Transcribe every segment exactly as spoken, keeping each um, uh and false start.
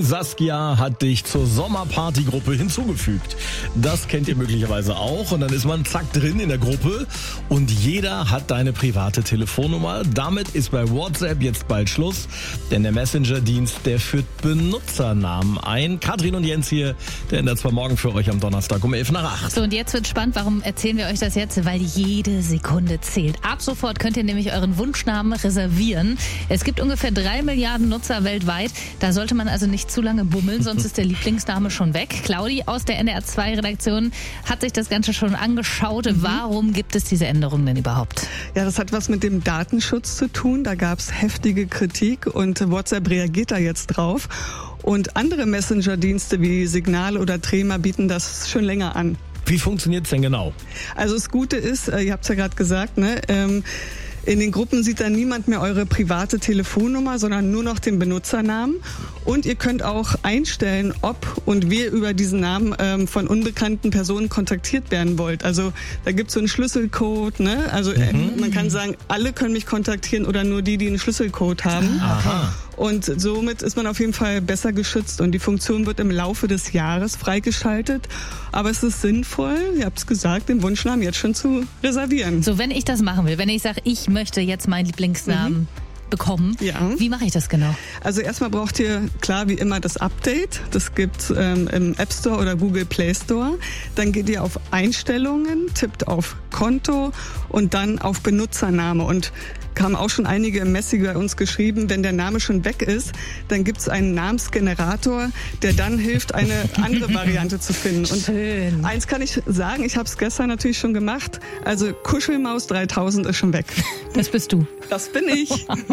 Saskia hat dich zur Sommerpartygruppe hinzugefügt. Das kennt ihr möglicherweise auch. Und dann ist man zack drin in der Gruppe und jeder hat deine private Telefonnummer. Damit ist bei WhatsApp jetzt bald Schluss, denn der Messenger-Dienst, der führt Benutzernamen ein. Katrin und Jens hier, der ändert zwar morgen für euch am Donnerstag um elf nach acht. So, und jetzt wird spannend. Warum erzählen wir euch das jetzt? Weil jede Sekunde zählt. Ab sofort könnt ihr nämlich euren Wunschnamen reservieren. Es gibt ungefähr drei Milliarden Nutzer weltweit. Da sollte man also nicht zu lange bummeln, sonst ist der Lieblingsname schon weg. Claudi aus der N D R zwei Redaktion hat sich das Ganze schon angeschaut. Mhm. Warum gibt es diese Änderungen denn überhaupt? Ja, das hat was mit dem Datenschutz zu tun. Da gab es heftige Kritik und WhatsApp reagiert da jetzt drauf. Und andere Messenger-Dienste wie Signal oder Trema bieten das schon länger an. Wie funktioniert's denn genau? Also das Gute ist, ihr habt es ja gerade gesagt, ne, ähm, in den Gruppen sieht dann niemand mehr eure private Telefonnummer, sondern nur noch den Benutzernamen. Und ihr könnt auch einstellen, ob und wie ihr über diesen Namen ähm, von unbekannten Personen kontaktiert werden wollt. Also da gibt es so einen Schlüsselcode. Ne? Also mhm. äh, man kann sagen, alle können mich kontaktieren oder nur die, die einen Schlüsselcode haben. Aha. Und somit ist man auf jeden Fall besser geschützt. Und die Funktion wird im Laufe des Jahres freigeschaltet. Aber es ist sinnvoll, ihr habt es gesagt, den Wunschnamen jetzt schon zu reservieren. So, wenn ich das machen will, wenn ich sage, ich möchte jetzt meinen Lieblingsnamen mhm. bekommen, ja. Wie mache ich das genau? Also erstmal braucht ihr, klar wie immer, das Update. Das gibt's ähm, im App Store oder Google Play Store. Dann geht ihr auf Einstellungen, tippt auf Konto und dann auf Benutzername. Und haben auch schon einige im Messi bei uns geschrieben, wenn der Name schon weg ist, dann gibt es einen Namensgenerator, der dann hilft, eine andere Variante zu finden. Und Schön. Eins kann ich sagen, ich habe es gestern natürlich schon gemacht, also Kuschelmaus dreitausend ist schon weg. Das bist du. Das bin ich.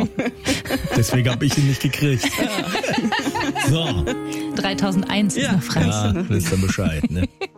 Deswegen habe ich ihn nicht gekriegt. So. dreitausendeins ja, ist noch frei. Ja, wisst ihr Bescheid, ne?